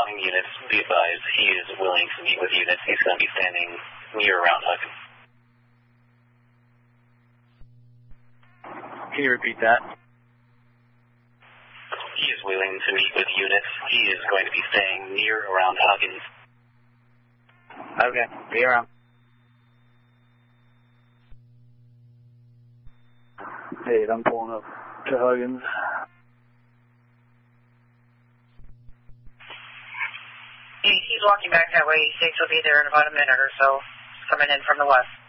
responding units, be advised, he is willing to meet with units. He's going to be standing near around Huggins. Can you repeat that? He is willing to meet with units. He is going to be staying near around Huggins. Okay, be around. Hey, I'm pulling up to Huggins. He's walking back that way. He thinks he'll be there in about a minute or so, coming in from the west.